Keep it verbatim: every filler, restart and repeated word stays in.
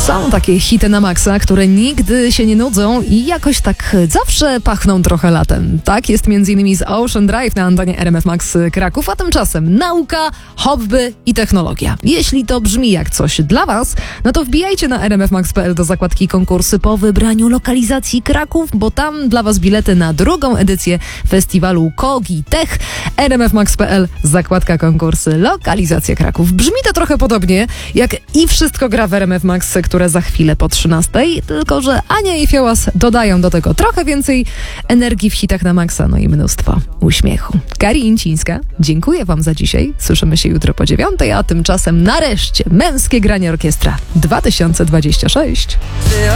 Są takie hity na maksa, które nigdy się nie nudzą i jakoś tak zawsze pachną trochę latem. Tak jest między innymi z Ocean Drive na antenie R M F Max Kraków, a tymczasem nauka, hobby i technologia. Jeśli to brzmi jak coś dla Was, no to wbijajcie na r m f max kropka p l do zakładki konkursy po wybraniu lokalizacji Kraków, bo tam dla Was bilety na drugą edycję festiwalu Kogi Tech. r m f max kropka p l, zakładka konkursy, lokalizacja Kraków. Brzmi to trochę podobnie jak i wszystko gra w R M F Max, które za chwilę po trzynastej, tylko że Ania i Fiołas dodają do tego trochę więcej energii w hitach na maksa, no i mnóstwo uśmiechu. Kari Incińska, dziękuję Wam za dzisiaj. Słyszymy się jutro po dziewiątej, a tymczasem nareszcie Męskie Granie Orkiestra dwa tysiące dwadzieścia sześć.